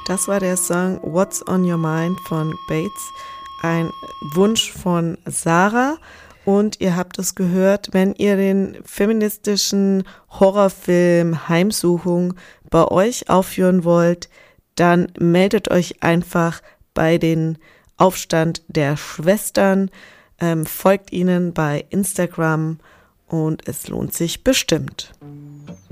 Das war der Song What's on Your Mind von Bates, ein Wunsch von Sarah. Und ihr habt es gehört, wenn ihr den feministischen Horrorfilm Heimsuchung bei euch aufführen wollt, dann meldet euch einfach bei den Aufstand der Schwestern, folgt ihnen bei Instagram und es lohnt sich bestimmt.